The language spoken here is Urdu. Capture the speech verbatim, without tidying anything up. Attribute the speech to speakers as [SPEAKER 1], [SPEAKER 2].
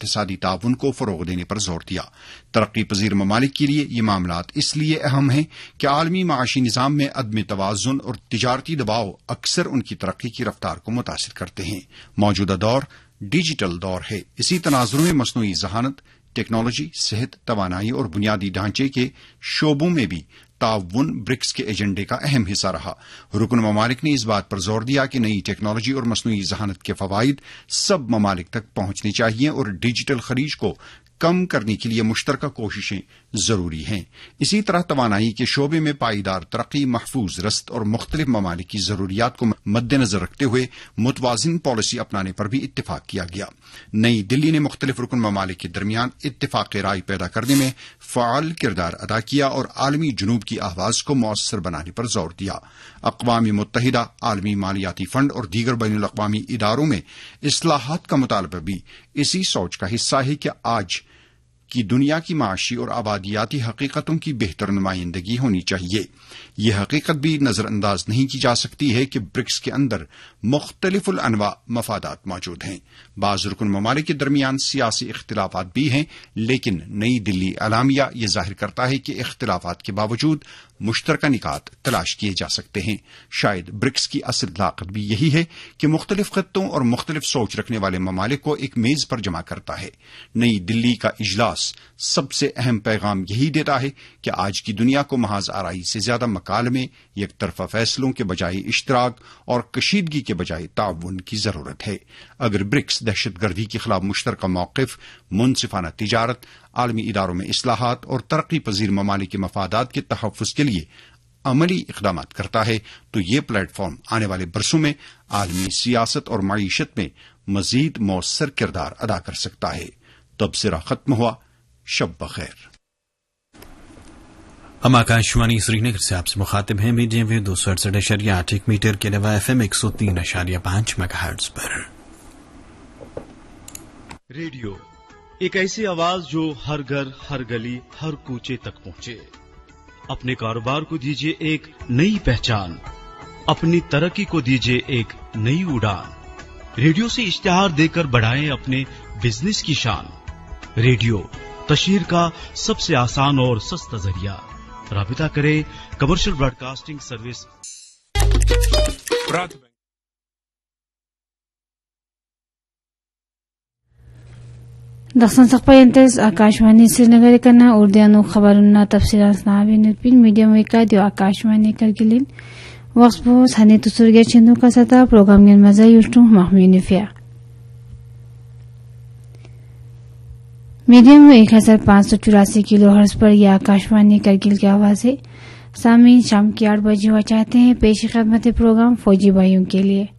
[SPEAKER 1] اقتصادی تعاون کو فروغ دینے پر زور دیا۔ ترقی پذیر ممالک کے لیے یہ معاملات اس لیے اہم ہیں کہ عالمی معاشی نظام میں عدم توازن اور تجارتی دباؤ اکثر ان کی ترقی کی رفتار کو متاثر کرتے ہیں۔ موجودہ دور ڈیجیٹل دور ہے۔ اسی تناظر میں مصنوعی ذہانت، ٹیکنالوجی، صحت، توانائی اور بنیادی ڈھانچے کے شعبوں میں بھی تعاون برکس کے ایجنڈے کا اہم حصہ رہا۔ رکن ممالک نے اس بات پر زور دیا کہ نئی ٹیکنالوجی اور مصنوعی ذہانت کے فوائد سب ممالک تک پہنچنے چاہیے اور ڈیجیٹل خلیج کو کم کرنے کے لیے مشترکہ کوششیں ضروری ہیں۔ اسی طرح توانائی کے شعبے میں پائیدار ترقی، محفوظ رسد اور مختلف ممالک کی ضروریات کو مد نظر رکھتے ہوئے متوازن پالیسی اپنانے پر بھی اتفاق کیا گیا۔ نئی دلی نے مختلف رکن ممالک کے درمیان اتفاق رائے پیدا کرنے میں فعال کردار ادا کیا اور عالمی جنوب کی آواز کو مؤثر بنانے پر زور دیا۔ اقوام متحدہ، عالمی مالیاتی فنڈ اور دیگر بین الاقوامی اداروں میں اصلاحات کا مطالبہ بھی اسی سوچ کا حصہ ہے کہ آج کی دنیا کی معاشی اور آبادیاتی حقیقتوں کی بہتر نمائندگی ہونی چاہیے۔ یہ حقیقت بھی نظر انداز نہیں کی جا سکتی ہے کہ برکس کے اندر مختلف الانواع مفادات موجود ہیں۔ بعض رکن ممالک کے درمیان سیاسی اختلافات بھی ہیں، لیکن نئی دلی اعلامیہ یہ ظاہر کرتا ہے کہ اختلافات کے باوجود مشترکہ نکات تلاش کیے جا سکتے ہیں۔ شاید برکس کی اصل طاقت بھی یہی ہے کہ مختلف خطوں اور مختلف سوچ رکھنے والے ممالک کو ایک میز پر جمع کرتا ہے۔ نئی دلی کا اجلاس سب سے اہم پیغام یہی دیتا ہے کہ آج کی دنیا کو محض آرائی سے زیادہ مکالمے، یک طرفہ فیصلوں کے بجائے اشتراک اور کشیدگی کے بجائے تعاون کی ضرورت ہے۔ اگر برکس دہشت گردی کے خلاف مشترکہ موقف، منصفانہ تجارت، عالمی اداروں میں اصلاحات اور ترقی پذیر ممالک کے مفادات کے تحفظ کے لیے عملی اقدامات کرتا ہے تو یہ پلیٹ فارم آنے والے برسوں میں عالمی سیاست اور معیشت میں مزید مؤثر کردار ادا کر سکتا ہے۔ تبصرہ ختم ہوا۔ شب بخیر۔
[SPEAKER 2] ہم آکاشوانی سری نگر سے آپ سے مخاطب ہیں میڈیم ویو دو سو اڑسٹھ اشاریہ آٹھ ایک میٹر کے علاوہ ایف ایم ایک سو تین اشاریہ پانچ میگا ہرٹز پر۔
[SPEAKER 3] ریڈیو ایک ایسی آواز جو ہر گھر، ہر گلی، ہر کوچے تک پہنچے۔ اپنے کاروبار کو دیجیے ایک نئی پہچان، اپنی ترقی کو دیجیے ایک نئی اڑان۔ ریڈیو سے اشتہار دے کر بڑھائیں اپنے بزنس کی شان۔ ریڈیو تشہیر کا سب سے آسان اور سستا ذریعہ۔ رابطہ کریں commercial Broad casting service.
[SPEAKER 4] دخسن سقپا ینتز Akashvani سری نگر کنا اردیانو خبرنا تفصیلان سنابی نتبین میڈیم ویکا دیو آکاشوانی کرگلین وقت بوز ہنی تسرگی چندو کا ستا پروگرام گن مزا یوشتو محمی نفیا میڈیم میں ایک ہزار پانچ سو چوراسی کلو ہرز پر یہ آکاشوانی کرگل کی آواز ہے۔ سامعین شام کی آٹھ بجے ہوا چاہتے ہیں پیش خدمت پروگرام فوجی بھائیوں کے لیے۔